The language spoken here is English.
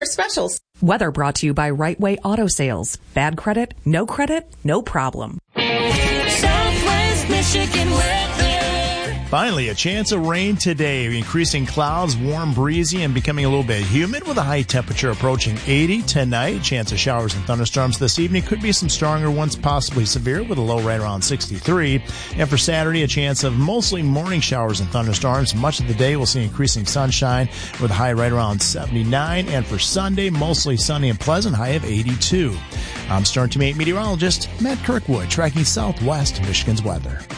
specials. Weather brought to you by Right Way Auto Sales. Bad credit, no problem. Southwest Michigan weather. Finally, a chance of rain today. Increasing clouds, warm, breezy, and becoming a little bit humid with a high temperature approaching 80 tonight. Chance of showers and thunderstorms this evening. Could be some stronger ones, possibly severe, with a low right around 63. And for Saturday, a chance of mostly morning showers and thunderstorms. Much of the day, we'll see increasing sunshine with a high right around 79. And for Sunday, mostly sunny and pleasant, high of 82. I'm Storm Team 8 meteorologist Matt Kirkwood, tracking Southwest Michigan's weather.